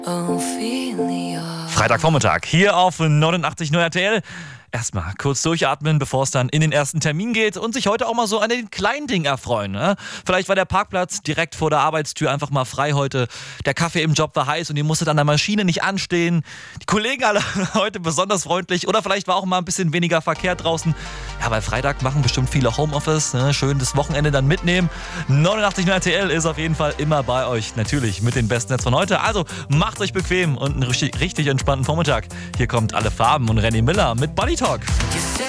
Freitagvormittag hier auf 89.0 RTL. Erstmal kurz durchatmen, bevor es dann in den ersten Termin geht und sich heute auch mal so an den kleinen Dingen erfreuen. Ne? Vielleicht war der Parkplatz direkt vor der Arbeitstür einfach mal frei heute. Der Kaffee im Job war heiß und ihr musstet an der Maschine nicht anstehen. Die Kollegen alle heute besonders freundlich oder vielleicht war auch mal ein bisschen weniger Verkehr draußen. Ja, bei Freitag machen bestimmt viele Homeoffice. Ne? Schön das Wochenende dann mitnehmen. 89.0 RTL ist auf jeden Fall immer bei euch. Natürlich mit den besten Netz von heute. Also macht euch bequem und einen richtig entspannten Vormittag. Hier kommt Alle Farben und René Miller mit Body Talk. You said